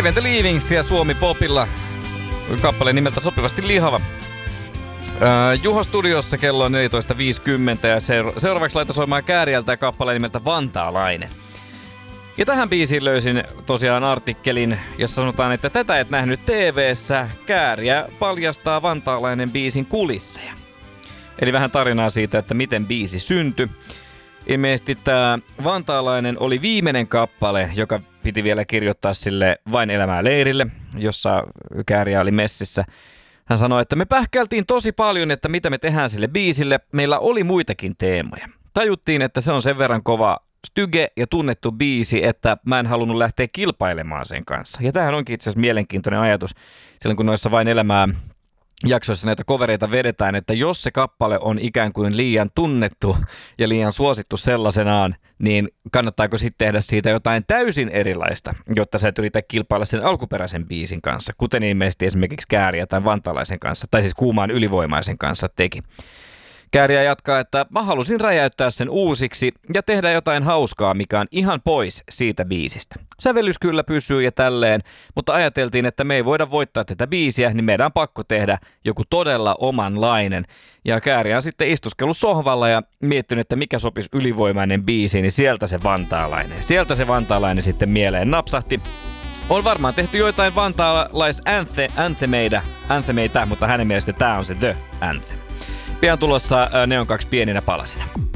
Dave and the Leavings ja Suomi Popilla. Kappale nimeltä Sopivasti lihava. Juho studiossa kello on 14.50 ja seuraavaksi laita soimaan Kääriältä kappale nimeltä Vantaalainen. Ja tähän biisiin löysin tosiaan artikkelin, jossa sanotaan, että tätä et nähnyt TV:ssä. Kääriä paljastaa Vantaalainen biisin kulisseja. Eli vähän tarinaa siitä, että miten biisi syntyi. Ilmeisesti tämä Vantaalainen oli viimeinen kappale, joka piti vielä kirjoittaa sille Vain elämää leirille, jossa Kääriä oli messissä. Hän sanoi, että me pähkältiin tosi paljon, että mitä me tehdään sille biisille. Meillä oli muitakin teemoja. Tajuttiin, että se on sen verran kova styge ja tunnettu biisi, että mä en halunnut lähteä kilpailemaan sen kanssa. Ja tämähän onkin itse asiassa mielenkiintoinen ajatus, silloin kun noissa Vain elämää jaksoissa näitä covereita vedetään, että jos se kappale on ikään kuin liian tunnettu ja liian suosittu sellaisenaan, niin kannattaako sitten tehdä siitä jotain täysin erilaista, jotta sä et yritä kilpailla sen alkuperäisen biisin kanssa, kuten ilmeisesti esimerkiksi Kääriä tai Vantaalaisen kanssa, tai siis Kuumaan ylivoimaisen kanssa teki. Kääriä jatkaa, että mä halusin räjäyttää sen uusiksi ja tehdä jotain hauskaa, mikä on ihan pois siitä biisistä. Sävellys kyllä pysyy ja tälleen, mutta ajateltiin, että me ei voida voittaa tätä biisiä, niin meidän on pakko tehdä joku todella omanlainen. Ja Kääriä on sitten istuskellut sohvalla ja miettinyt, että mikä sopisi ylivoimainen biisi, niin sieltä se Vantaalainen. Sieltä se Vantaalainen sitten mieleen napsahti. On varmaan tehty joitain vantaalais-anthemeita, mutta hänen mielestä tämä on se The Anthem. Pian tulossa Neon 2 pieninä palasina.